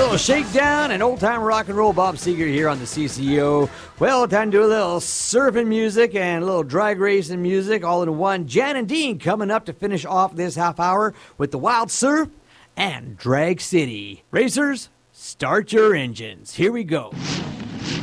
little shakedown and old-time rock and roll. Bob Seger here on the CCO. Well, time to do a little surfing music and a little drag racing music all in one. Jan and Dean coming up to finish off this half hour with the Wild Surf and Drag City. Racers, start your engines. Here we go.